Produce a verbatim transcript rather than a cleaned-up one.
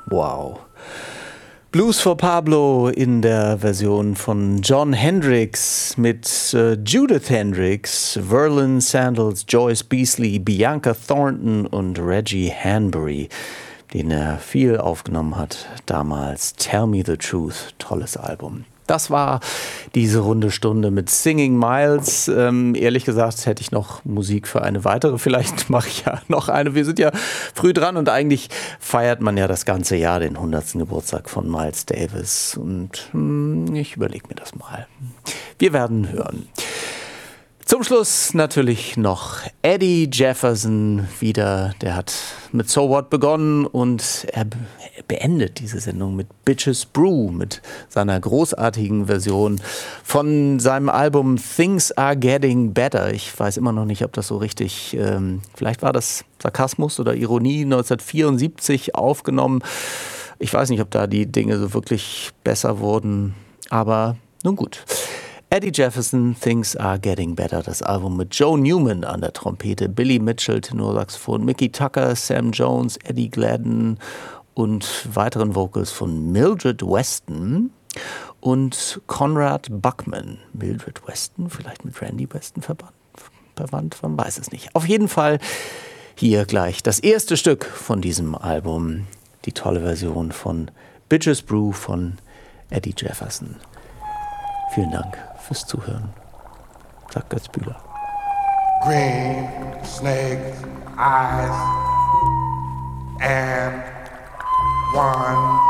Wow. Blues for Pablo in der Version von Jon Hendricks mit äh, Judith Hendricks, Verlin Sandals, Joyce Beasley, Bianca Thornton und Reggie Hanbury, den er viel aufgenommen hat damals. Tell Me the Truth, tolles Album. Das war diese runde Stunde mit Singing Miles. Ähm, ehrlich gesagt hätte ich noch Musik für eine weitere. Vielleicht mache ich ja noch eine. Wir sind ja früh dran und eigentlich feiert man ja das ganze Jahr den hundertsten Geburtstag von Miles Davis. Und hm, ich überlege mir das mal. Wir werden hören. Zum Schluss natürlich noch Eddie Jefferson wieder. Der hat mit So What begonnen und er beendet diese Sendung mit Bitches Brew, mit seiner großartigen Version von seinem Album Things Are Getting Better. Ich weiß immer noch nicht, ob das so richtig, ähm, vielleicht war das Sarkasmus oder Ironie, neunzehnhundertvierundsiebzig aufgenommen. Ich weiß nicht, ob da die Dinge so wirklich besser wurden, aber nun gut. Eddie Jefferson, Things Are Getting Better, das Album mit Joe Newman an der Trompete, Billy Mitchell, Tenorsaxophon, Mickey Tucker, Sam Jones, Eddie Gladden und weiteren Vocals von Mildred Weston und Conrad Buckman. Mildred Weston, vielleicht mit Randy Weston verwandt, verwandt, man weiß es nicht. Auf jeden Fall hier gleich das erste Stück von diesem Album, die tolle Version von Bitches Brew von Eddie Jefferson. Vielen Dank fürs Zuhören, sagt Götz Bühler. Green snake eyes and one